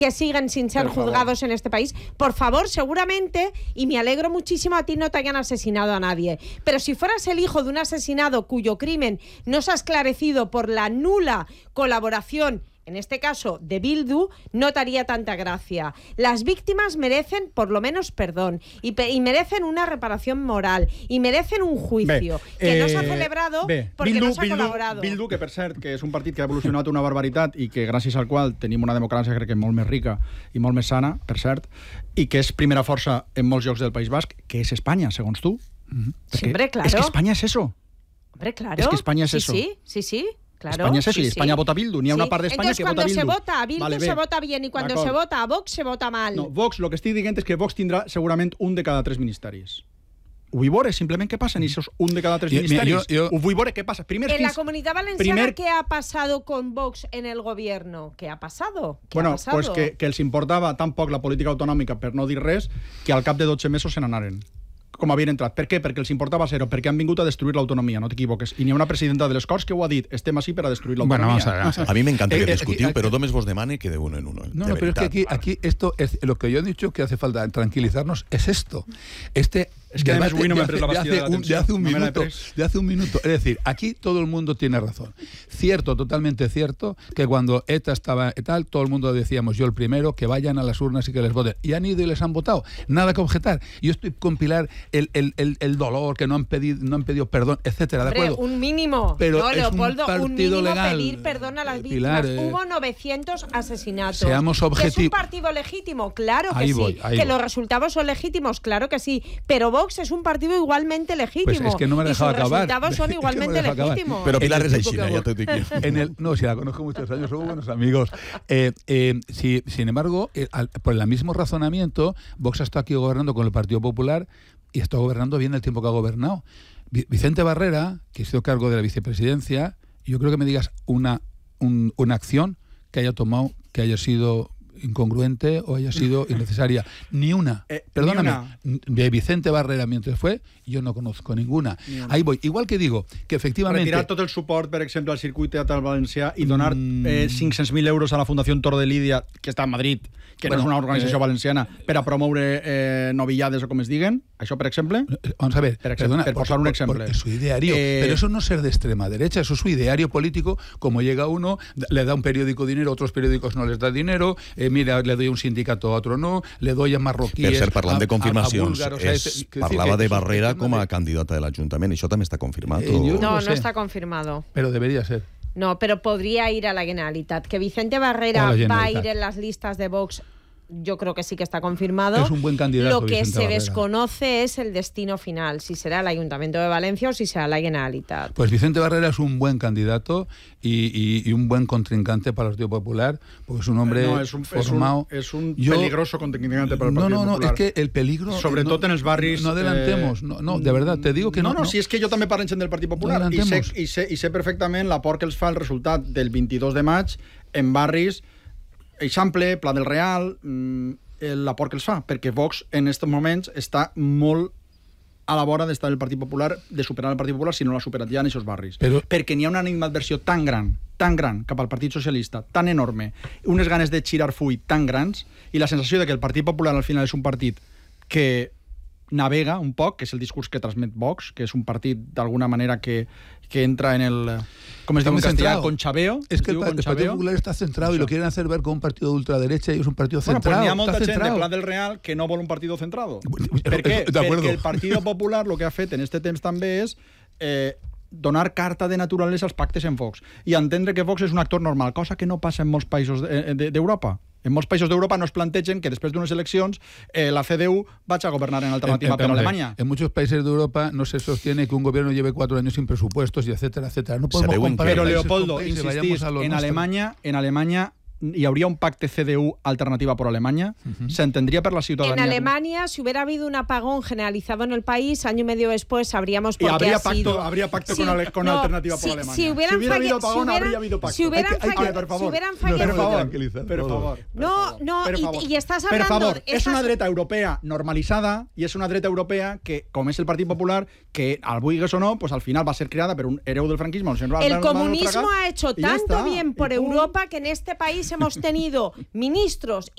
que siguen sin ser juzgados en este país. Por favor, seguramente, y me alegro muchísimo, a ti no te hayan asesinado a nadie. Pero si fueras el hijo de un asesinado cuyo crimen no se ha esclarecido por la nula colaboración, en este caso de Bildu, no te haría tanta gracia. Las víctimas merecen por lo menos perdón y merecen una reparación moral y merecen un juicio que no s'ha celebrat perquè no s'ha col·laborat. Bildu, que per cert que és un partit que ha evolucionat una barbaritat i que gràcies al qual tenim una democràcia crec que molt més rica i molt més sana, per cert, i que és primera força en molts llocs del País Basc, que és Espanya, segons tu. Hombre, claro. Es que España es eso. Hombre, claro. Es que España es eso. Sí. Claro, España es eso, y España vota Bildu. Ni a una part d'Espanya que vota Bildu. Entonces, cuando se vota a Bildu se vota bien, y cuando se vota a Vox se vota mal. No, Vox, lo que estic dient és que Vox tindrà segurament un de cada 3 ministeris. Ho vull veure, simplement què passa en esos un de cada 3 ministeris. Ho vull veure què passa. En la Comunidad Valenciana, ¿qué ha pasado con Vox en el gobierno? ¿Qué ha pasado? Bueno, pues que els importava tan poc la política autonòmica, per no dir res, que al cap de 12 mesos se n'anaren. Com havien entrat. Per què? Perquè els importava zero, perquè han vingut a destruir l'autonomia, no t'equivoques. I n'hi ha una presidenta de les Corts que ho ha dit, estem així per a destruir l'autonomia. Bueno, vamos a ver. A mí me encantaría discutir, pero només vos demane que de uno en uno. No, pero es que aquí esto es lo que yo he dicho que hace falta tranquilizarnos, es esto. Es que además no me la de hace un minuto. Es decir, aquí todo el mundo tiene razón. Cierto, totalmente cierto, que cuando ETA estaba tal, todo el mundo decíamos, yo el primero, que vayan a las urnas y que les voten. Y han ido y les han votado. Nada que objetar. Yo estoy con Pilar el dolor, que no han pedido perdón, etcétera, ¿de acuerdo? Un mínimo. Pero no, Leopoldo, un mínimo legal. Pedir perdón a las víctimas. Pilar, hubo 900 asesinatos. Seamos objetivos. ¿Es un partido legítimo? Claro que sí. Que los resultados son legítimos, claro que sí. Pero Vox es un partido igualmente legítimo. Pues es que no me ha dejado acabar. Los resultados son igualmente legítimos. Pero Pilar es de China, ya te digo. No, si la conozco muchos años, somos buenos amigos. Sin embargo, por el mismo razonamiento, Vox ha estado aquí gobernando con el Partido Popular y está gobernando bien el tiempo que ha gobernado. Vicente Barrera, que hizo cargo de la vicepresidencia, yo creo que me digas una acción que haya tomado, que haya sido incongruente o haya sido innecesaria. Ni una. Perdóname. De Vicente Barrera, mientras fue, yo no conozco ninguna. Ahí voy. Igual que digo que efectivamente... Retirar tot el suport, per exemple, al circuit teatral valencià i donar 500.000 euros a la Fundació Tor de Lídia, que està a Madrid, que no és una organització valenciana, per a promoure novillades o com es diguen. Això, per exemple. Vamos a ver. Perdona, per posar un exemple. Su ideario. Pero eso no es ser de extrema derecha, eso es su ideario político. Como llega uno, le da un periódico dinero, a otros periódicos no les da dinero, mira, le doy a un sindicato, a otro no, le doy a marroquíes... Per cert, parlant de confirmacions, parlava de Barrera com a candidata de l'Ajuntament. ¿Això també està confirmat? No está confirmado. Pero debería ser. No, pero podría ir a la Generalitat. Que Vicente Barrera va a ir en las listas de Vox, yo creo que sí que está confirmado. Es un buen candidato. Lo que Vicente se Barrera desconoce es el destino final, si será el Ayuntamiento de Valencia o si será la Generalitat. Pues Vicente Barrera es un buen candidato y un buen contrincante para el Partido Popular, porque es un hombre formado. Es un peligroso contrincante para el Partido Popular. No, es que el peligro... Sobretot en els barris... No adelantemos, no, de verdad, te digo que no. No, si és que jo també parlo gent del Partit Popular i sé perfectament l'aport que els fa el resultat del 22 de maig en barris Eixample, Pla del Real, l'aport que els fa, perquè Vox en aquests moments està molt a la vora d'estar el Partit Popular, de superar el Partit Popular, si no l'ha superat ja en aquests barris. Perquè n'hi ha una animadversió tan gran cap al Partit Socialista, tan enorme, unes ganes de xirar full tan grans, i la sensació de que el Partit Popular al final és un partit que navega un poc, que és el discurs que transmet Vox, que és un partit d'alguna manera que entra en el... ¿Cómo es digo en castellano? Conchaveo. Es que el Partido Popular está centrado y lo quieren hacer ver como un partido de ultraderecha y es un partido centrado. Bueno, pues n'hi ha molta gent de Pla del Real que no vol un partido centrado. Per què? Perquè el Partido Popular el que ha fet en aquest temps també és donar carta de naturalesa als pactes en Vox i entendre que Vox és un actor normal, cosa que no passa en molts països d'Europa. En molts països d'Europa no es plantegen que després d'unes eleccions la CDU vagi a gobernar en alternativa per Alemanya. En muchos países de Europa no se sostiene que un gobierno lleve 4 años sin presupuestos y etcétera, etcétera. No podemos comparar. Pero Leopoldo, insistís, en Alemanya hi hauria un pacte CDU alternativa por Alemania, se entendría por la ciudadanía. En Alemania, si hubiera habido un apagón generalizado en el país, año y medio después sabríamos por qué ha sido. Habría pacto con alternativa por Alemania. Si hubiera habido apagón, habría habido pacto. Si hubieran fallado. Per favor. No, y estás hablando... Per favor, és una dreta europea normalitzada i és una dreta europea que, com és el Partit Popular, que al vulgues o no, pues al final va ser creada per un hereu del franquismo. El comunismo ha hecho tanto bien por Europa que en este país hemos tenido ministros